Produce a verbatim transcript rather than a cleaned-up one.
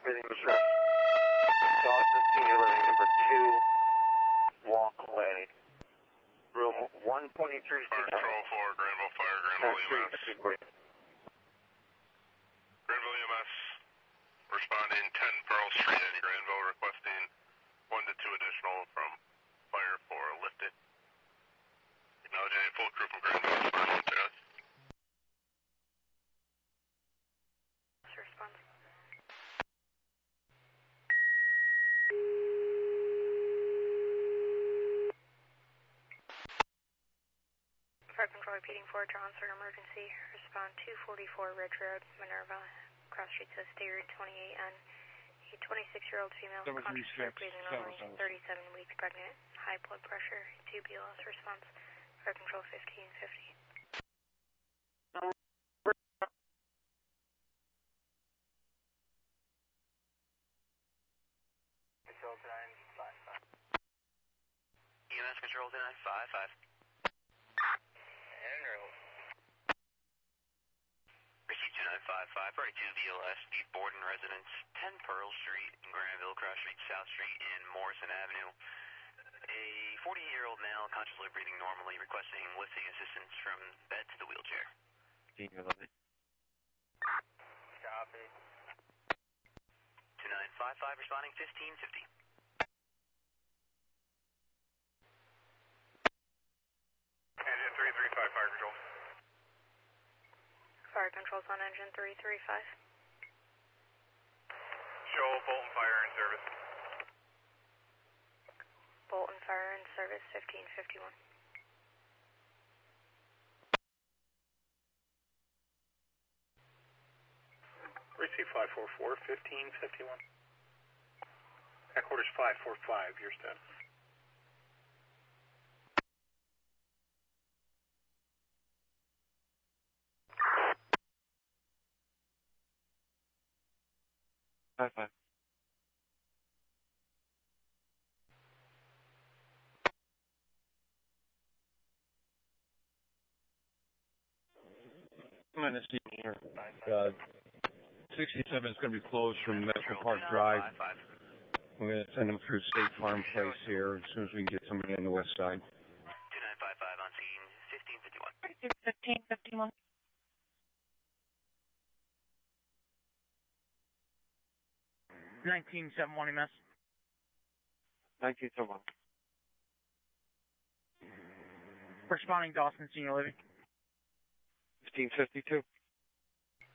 Everything was right. Dawson Senior Living, number two, walkway. Room one twenty-three. Fire Control four, Granville Fire, Granville E M S. Granville E M S, responding ten Pearl Street in Granville, requesting one to two additional from Fire for lifted. Acknowledging a full crew from Granville, responding to us. Response. Fire Control repeating for Johnson emergency. Respond two forty-four Ridge Road, Minerva. Cross street says stay route twenty-eight N. A twenty-six-year-old female, conscious, breathing normally, thirty-seven weeks pregnant, high blood pressure, two B L S response. Fire Control fifteen fifty. Control nine five five. E M S Control nine five five. En route. Receive two nine five five, party two B L S, Steve Borden residence, ten Pearl Street in Granville, Cross Street, South Street, and Morrison Avenue. A forty-year-old male, consciously breathing normally, requesting lifting assistance from bed to the wheelchair. Senior Living. Copy. two nine five five, responding fifteen fifty. Engine three three five, Fire Control. Fire Control's on engine three three five. Show Bolton Fire in service. Bolton Fire in service fifteen fifty-one. Receive five four four, fifteen fifty-one. Headquarters five four five, your status. Five five. Minus here. Uh, sixty-seven is going to be closed from Metro Park Drive. We're going to send them through State Farm Place here as soon as we can get somebody on the west side. two nine five five on scene, fifteen fifty-one. fifteen fifty-one. nineteen seventy-one E M S. nineteen seventy-one. Responding Dawson Senior Living. fifteen fifty-two.